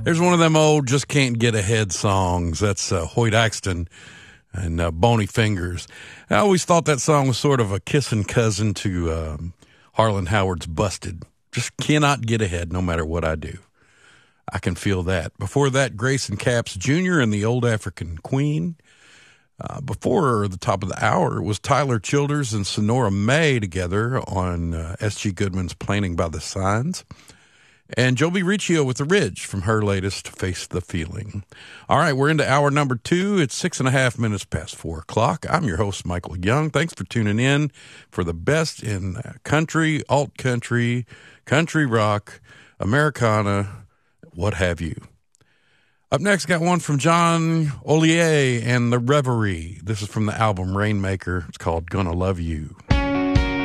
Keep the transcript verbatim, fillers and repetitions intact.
There's one of them old just can't get ahead songs. That's uh, Hoyt Axton and uh, Bony Fingers. I always thought that song was sort of a kissing cousin to um, Harlan Howard's Busted. Just cannot get ahead no matter what I do. I can feel that. Before that, Grayson Capps Junior and the Old African Queen. Uh, before the top of the hour, it was Tyler Childers and Sonora May together on uh, S G Goodman's Planning by the Signs. And Joby Riccio with The Ridge from her latest Face the Feeling. All right, we're into hour number two. It's six and a half minutes past four o'clock. I'm your host, Michael Young. Thanks for tuning in for the best in country, alt country, country rock, Americana, what have you. Up next, got one from John Ollier and The Reverie. This is from the album Rainmaker. It's called Gonna Love You.